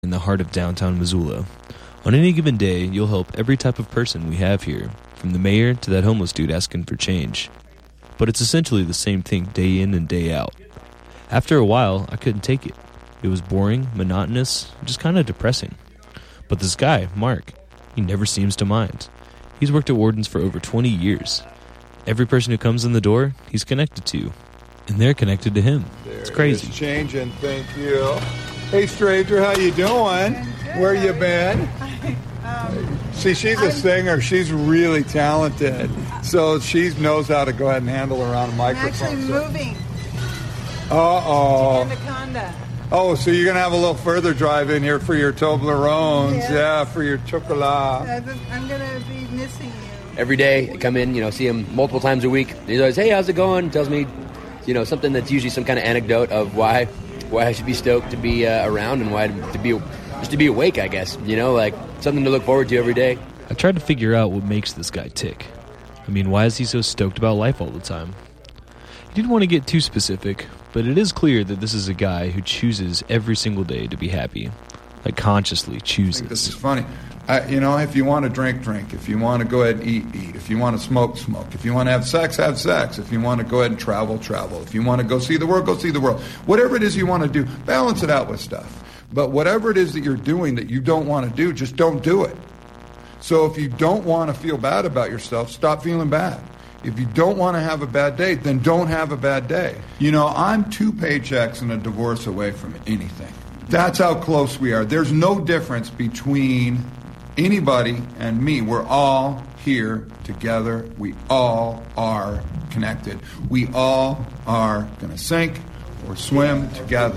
in the heart of downtown Missoula. On any given day, you'll help every type of person we have here, from the mayor to that homeless dude asking for change. But it's essentially the same thing day in and day out. After a while, I couldn't take it. It was boring, monotonous, just kind of depressing. But this guy, Mark, he never seems to mind. He's worked at Worden's for over 20 years. Every person who comes in the door, he's connected to. And they're connected to him. It's crazy. It's changing, thank you. Hey, stranger, how you doing? Where you been? See, she's a singer. She's really talented. So she knows how to go ahead and handle around a microphone. I'm actually moving. Uh-oh. To Anaconda. Oh, so you're going to have a little further drive in here for your Toblerones. Yes. Yeah, for your chocolat. I'm going to be missing you. Every day, I come in, see him multiple times a week. He's always, hey, how's it going? Tells me, something that's usually some kind of anecdote of why I should be stoked to be around and why to be awake, I guess. Like something to look forward to every day. I tried to figure out what makes this guy tick. I mean, why is he so stoked about life all the time? He didn't want to get too specific, but it is clear that this is a guy who chooses every single day to be happy. Like, consciously chooses. I think this is funny. If you want to drink, drink. If you want to go ahead and eat. If you want to smoke, smoke. If you want to have sex, have sex. If you want to go ahead and travel, travel. If you want to go see the world, go see the world. Whatever it is you want to do, balance it out with stuff. But whatever it is that you're doing that you don't want to do, just don't do it. So if you don't want to feel bad about yourself, stop feeling bad. If you don't want to have a bad day, then don't have a bad day. I'm 2 paychecks and a divorce away from anything. That's how close we are. There's no difference between anybody and me. We're all here together. We all are connected. We all are going to sink or swim together.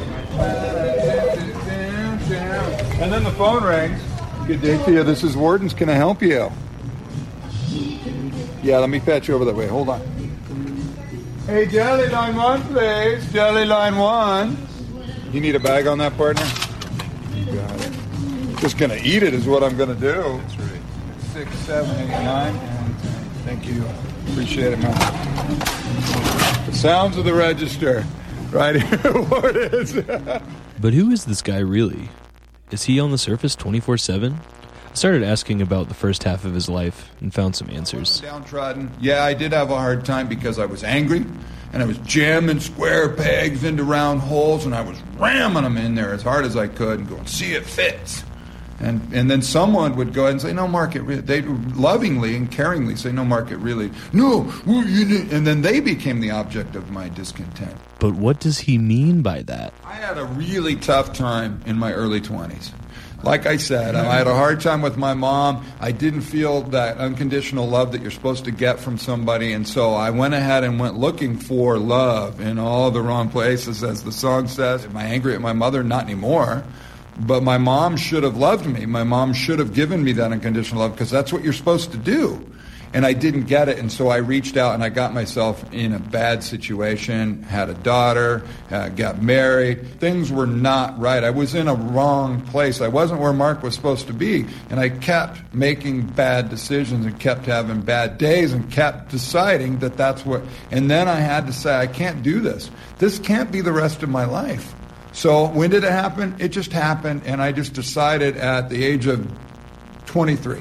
And then the phone rings. Good day to you. This is Worden's. Can I help you? Yeah, let me patch you over that way. Hold on. Hey, Jelly Line 1, please. Jelly Line 1. You need a bag on that, partner? You got it. Just going to eat it is what I'm going to do. That's right. 6, 7, 8, 9, and 10. Thank you. Appreciate it, man. The sounds of the register. Right here, Worden's. But who is this guy really? Is he on the surface 24/7? I started asking about the first half of his life and found some answers. Downtrodden. Yeah, I did have a hard time because I was angry, and I was jamming square pegs into round holes, and I was ramming them in there as hard as I could and going, see, it fits. And then someone would go ahead and say, no, Mark, it really, they lovingly and caringly say, no, Mark, it really, no, and then they became the object of my discontent. But what does he mean by that? I had a really tough time in my early 20s. Like I said, I had a hard time with my mom. I didn't feel that unconditional love that you're supposed to get from somebody, and so I went ahead and went looking for love in all the wrong places, as the song says. Am I angry at my mother? Not anymore. But my mom should have loved me. My mom should have given me that unconditional love because that's what you're supposed to do. And I didn't get it, and so I reached out and I got myself in a bad situation, had a daughter, got married. Things were not right. I was in a wrong place. I wasn't where Mark was supposed to be, and I kept making bad decisions and kept having bad days and kept deciding that that's what... And then I had to say, I can't do this. This can't be the rest of my life. So when did it happen? It just happened, and I just decided at the age of 23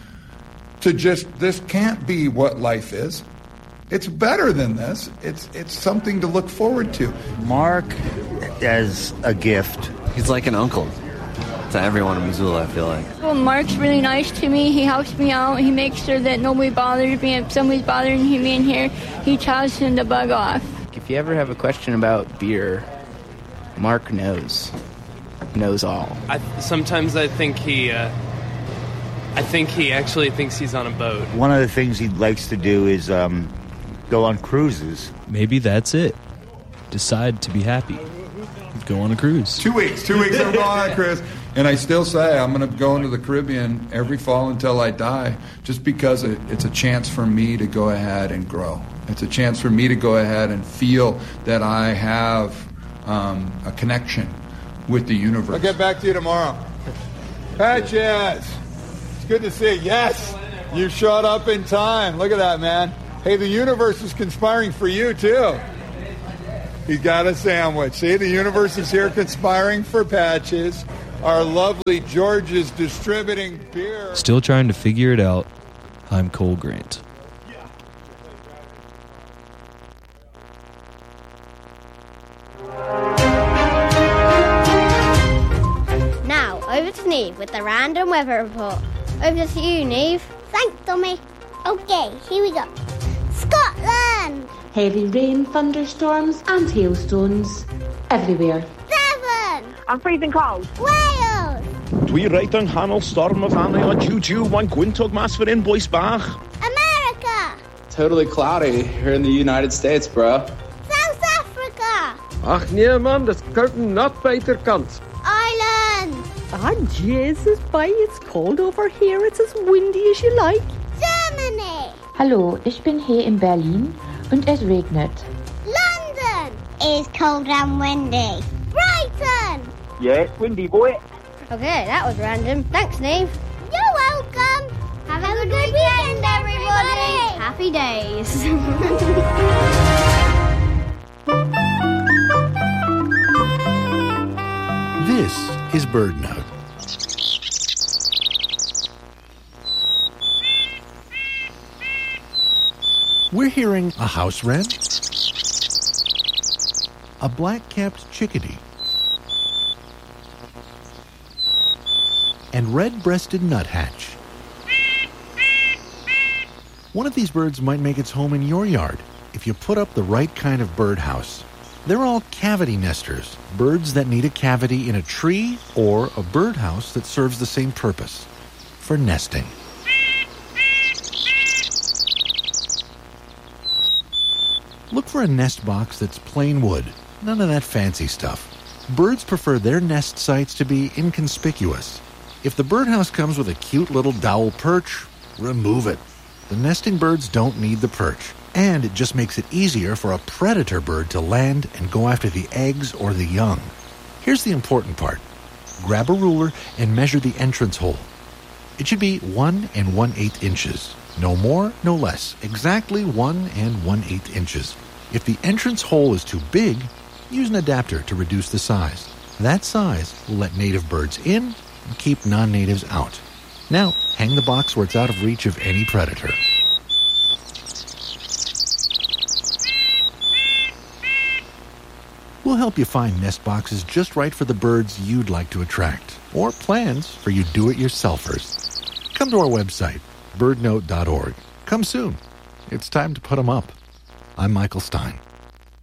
to this can't be what life is. It's better than this. It's something to look forward to. Mark as a gift. He's like an uncle to everyone in Missoula, I feel like. Well, Mark's really nice to me. He helps me out. He makes sure that nobody bothers me. If somebody's bothering him in here, he tells him to bug off. If you ever have a question about beer, Mark knows all. Sometimes I think he actually thinks he's on a boat. One of the things he likes to do is go on cruises. Maybe that's it. Decide to be happy. Go on a cruise. 2 weeks. 2 weeks I'm going on a cruise. And I still say I'm going to go into the Caribbean every fall until I die, just because it's a chance for me to go ahead and grow. It's a chance for me to go ahead and feel that I have a connection with the universe. I'll get back to you tomorrow. Patches! It's good to see you. Yes! You showed up in time. Look at that, man. Hey, the universe is conspiring for you, too. He's got a sandwich. See, the universe is here conspiring for Patches. our lovely George's Distributing Beer. Still trying to figure it out, I'm Cole Grant. Now, over to Neve with the random weather report. Over to you, Neve. Thanks, Tommy. Okay, here we go. Scotland! Heavy rain, thunderstorms and hailstones everywhere. Devon! I'm freezing cold. Wales! Dwi right yng nghanol storm o fanau o Juju wan gwyntog mas for in Bois Bach. America! Totally cloudy here in the United States, bro. South Africa! Ach nee man, das curtain not beter kant. Ireland! Ah, Jesus, boy, it's cold over here. It's as windy as you like. Germany! Hallo, ich bin hier in Berlin und es regnet. London! It's cold and windy. Brighton! Yeah, it's windy, boy. Okay, that was random. Thanks, Neve. You're welcome. Have a good weekend, everybody. Happy days. This is BirdNote. We're hearing a house wren, a black-capped chickadee, and red-breasted nuthatch. One of these birds might make its home in your yard if you put up the right kind of birdhouse. They're all cavity nesters, birds that need a cavity in a tree or a birdhouse that serves the same purpose, for nesting. Look for a nest box that's plain wood, none of that fancy stuff. Birds prefer their nest sites to be inconspicuous. If the birdhouse comes with a cute little dowel perch, remove it. The nesting birds don't need the perch, and it just makes it easier for a predator bird to land and go after the eggs or the young. Here's the important part. Grab a ruler and measure the entrance hole. It should be 1 1/8 inches. No more, no less. Exactly 1 1/8 inches. If the entrance hole is too big, use an adapter to reduce the size. That size will let native birds in and keep non-natives out. Now, hang the box where it's out of reach of any predator. We'll help you find nest boxes just right for the birds you'd like to attract, or plans for you do-it-yourselfers. Come to our website, birdnote.org. Come soon. It's time to put them up. I'm Michael Stein.